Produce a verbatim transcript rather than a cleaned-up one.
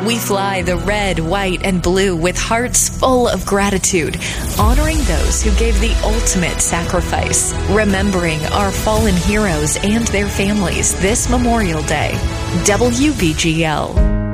We fly the red, white, and blue with hearts full of gratitude, honoring those who gave the ultimate sacrifice, remembering our fallen heroes and their families this Memorial Day. W B G L.